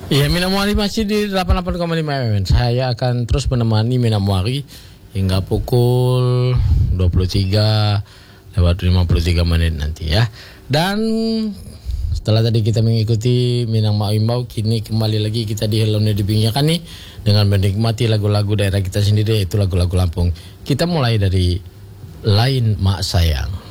Iya, Minamuari masih di 88,5 FM. Saya akan terus menemani Minamuari hingga pukul 23 lewat 53 menit nanti ya. Dan setelah tadi kita mengikuti Minang Mak Imbau, kini kembali lagi kita di Hello Nedibingnya kan nih dengan menikmati lagu-lagu daerah kita sendiri, yaitu lagu-lagu Lampung. Kita mulai dari Lain Mak Sayang.